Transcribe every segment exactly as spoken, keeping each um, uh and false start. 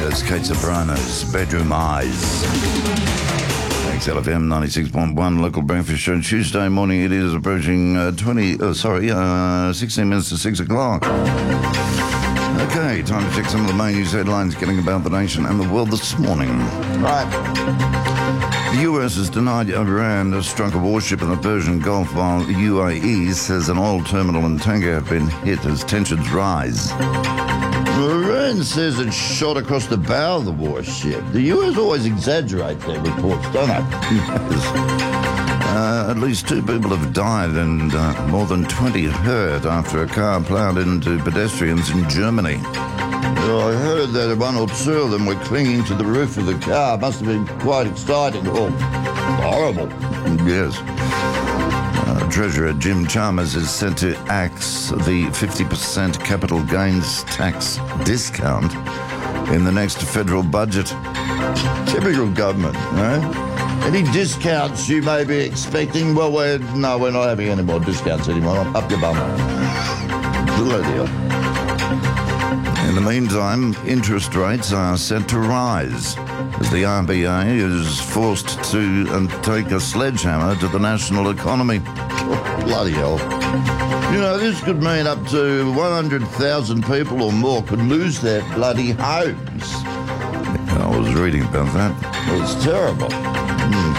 That's Kate Soprano's Bedroom Eyes. X L F M ninety-six point one, local breakfast show. Tuesday morning, it is approaching uh, twenty, oh, sorry, uh, sixteen minutes to six o'clock. Okay, time to check some of the main news headlines getting about the nation and the world this morning. Right. The U S has denied Iran a struck a warship in the Persian Gulf, while the U A E says an oil terminal and tanker have been hit as tensions rise. Iran says it shot across the bow of the warship. The U S always exaggerate their reports, don't they? uh, at least two people have died and uh, more than twenty hurt after a car ploughed into pedestrians in Germany. Oh, I heard that one or two of them were clinging to the roof of the car. Must have been quite exciting. Oh, horrible. Yes. Uh, Treasurer Jim Chalmers is set to axe the fifty percent capital gains tax discount in the next federal budget. Typical government, eh? Any discounts you may be expecting? Well, we're, no, we're not having any more discounts anymore. Up your bum. Good idea. In the meantime, interest rates are set to rise as the R B A is forced to uh, take a sledgehammer to the national economy. Oh, bloody hell. You know, this could mean up to one hundred thousand people or more could lose their bloody homes. I was reading about that. It's terrible. Mm.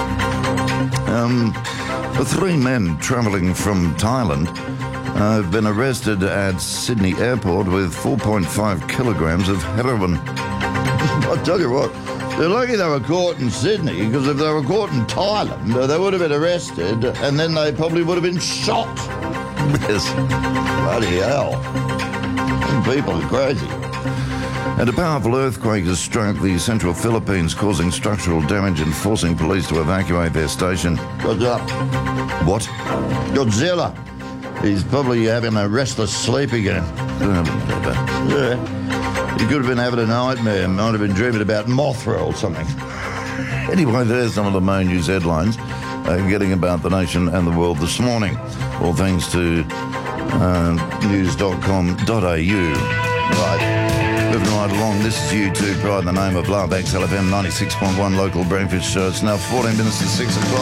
Um, the three men travelling from Thailand uh, have been arrested at Sydney Airport with four point five kilograms of heroin. I'll tell you what, they're lucky they were caught in Sydney, because if they were caught in Thailand, uh, they would have been arrested and then they probably would have been shot. Yes. Bloody hell. People are crazy. And a powerful earthquake has struck the central Philippines, causing structural damage and forcing police to evacuate their station. Godzilla. What? Godzilla. He's probably having a restless sleep again. Yeah. He could have been having a nightmare. Might have been dreaming about Mothra or something. Anyway, there's some of the main news headlines uh, getting about the nation and the world this morning. All thanks to uh, news dot com dot a u. Right. Moving right along, this is U two, Pride in the Name of Love, X L F M ninety-six point one local breakfast show. It's now fourteen minutes to six o'clock.